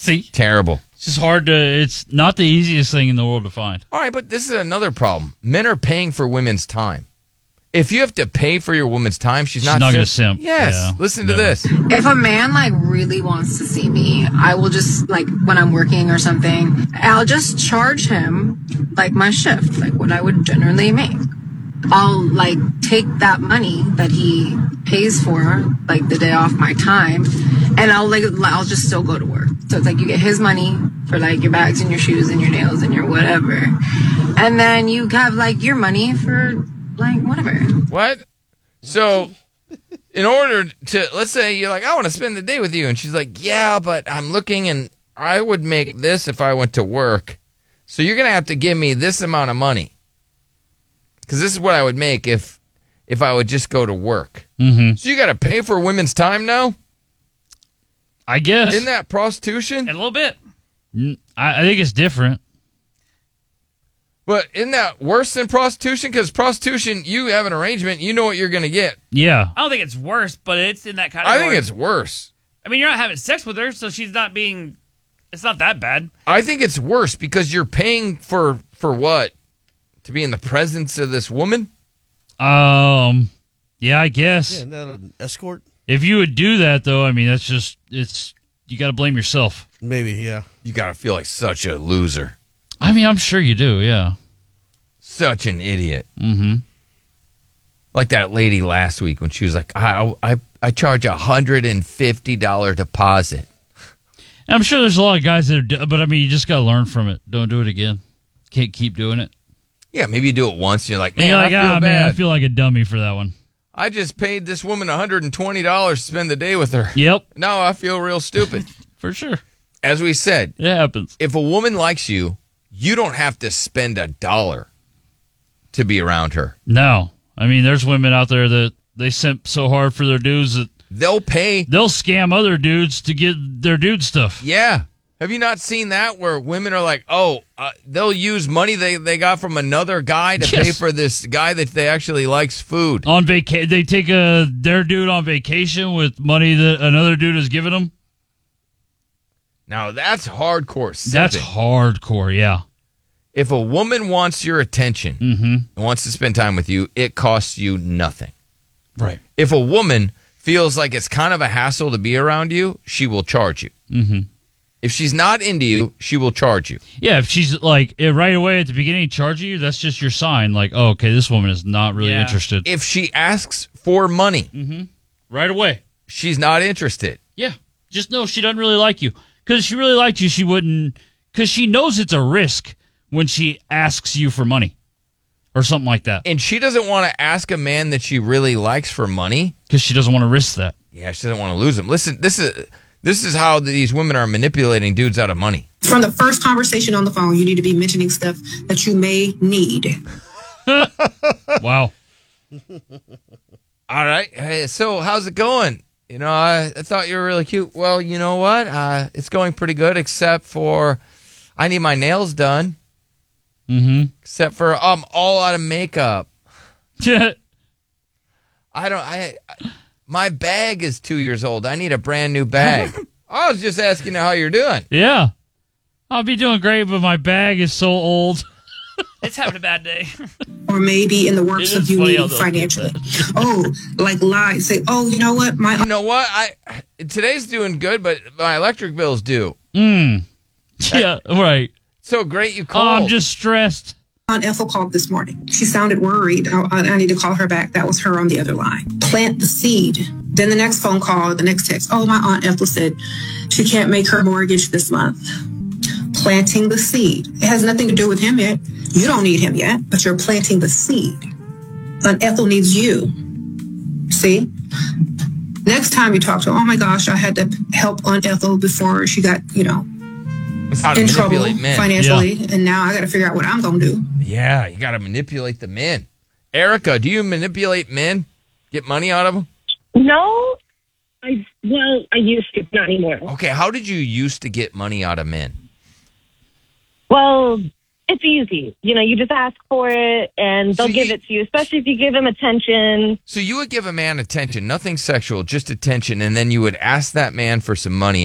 See? Terrible. It's just hard to, it's not the easiest thing in the world to find. All right, but this is another problem. Men are paying for women's time. If you have to pay for your woman's time, she's not going to simp. Yes. Yeah, Listen never. to this. If a man really wants to see me, I will just when I'm working or something, I'll just charge him my shift, what I would generally make. I'll take that money that he pays for the day off my time, and I'll just still go to work. So it's you get his money for your bags and your shoes and your nails and your whatever, and then you have your money for whatever. What? So, in order to, let's say you're I want to spend the day with you. And she's yeah, but I'm looking and I would make this if I went to work. So you're going to have to give me this amount of money. Because this is what I would make if I would just go to work. Mm-hmm. So you got to pay for women's time now? I guess. Isn't that prostitution? A little bit. I think it's different. But isn't that worse than prostitution? Because prostitution, you have an arrangement, you know what you're going to get. Yeah. I don't think it's worse, but it's in that category. I think it's worse. I mean, you're not having sex with her, so she's not being... It's not that bad. I think it's worse because you're paying for what? To be in the presence of this woman? Yeah, I guess. Yeah, not an escort? If you would do that, though, I mean, that's just, you got to blame yourself. Maybe, yeah. You got to feel like such a loser. I mean, I'm sure you do, yeah. Such an idiot. Mm-hmm. Like that lady last week when she was I charge $150 deposit. And I'm sure there's a lot of guys that are, but I mean, you just got to learn from it. Don't do it again. Can't keep doing it. Yeah, maybe you do it once and you're like, and you're I feel bad. Man, I feel like a dummy for that one. I just paid this woman $120 to spend the day with her. Yep. Now I feel real stupid. For sure. As we said, it happens. If a woman likes you, you don't have to spend $1 to be around her. No. I mean, there's women out there that they simp so hard for their dudes that they'll scam other dudes to get their dude stuff. Yeah. Have you not seen that where women are they'll use money they got from another guy to pay for this guy that they actually likes food? On vacation, they take their dude on vacation with money that another dude has given them. Now, that's hardcore simping. That's hardcore, yeah. If a woman wants your attention and wants to spend time with you, it costs you nothing. Right. If a woman feels like it's kind of a hassle to be around you, she will charge you. Mm-hmm. If she's not into you, she will charge you. Yeah, if she's right away at the beginning charging you, that's just your sign. Oh, okay, this woman is not really interested. If she asks for money, right away, she's not interested. Yeah, just know she doesn't really like you. Because if she really liked you, she wouldn't. Because she knows it's a risk when she asks you for money or something like that. And she doesn't want to ask a man that she really likes for money because she doesn't want to risk that. Yeah, she doesn't want to lose him. Listen, this is how these women are manipulating dudes out of money. From the first conversation on the phone, you need to be mentioning stuff that you may need. Wow. All right. Hey, so how's it going? I thought you were really cute. Well, you know what? It's going pretty good, except for I need my nails done. Mm-hmm. Except for I'm all out of makeup. My bag is 2 years old. I need a brand new bag. I was just asking how you're doing. Yeah. I'll be doing great, but my bag is so old. It's having a bad day. Or maybe in the works of you needing financially. Lie. Say, you know what? You know what? Today's doing good, but my electric bill's due. Yeah, right. So great you called. Oh, I'm just stressed. Aunt Ethel called this morning. She sounded worried. I need to call her back. That was her on the other line. Plant the seed. Then the next phone call, the next text. Oh, my Aunt Ethel said she can't make her mortgage this month. Planting the seed. It has nothing to do with him yet. You don't need him yet, but you're planting the seed. Aunt Ethel needs you. See? Next time you talk to her, oh my gosh, I had to help Aunt Ethel before she got, in trouble financially, and now I got to figure out what I'm going to do. Yeah, you got to manipulate the men. Erica, do you manipulate men? Get money out of them? No, I used to, not anymore. Okay, how did you used to get money out of men? Well, it's easy. You just ask for it, and they'll give it to you, especially if you give them attention. So you would give a man attention, nothing sexual, just attention, and then you would ask that man for some money,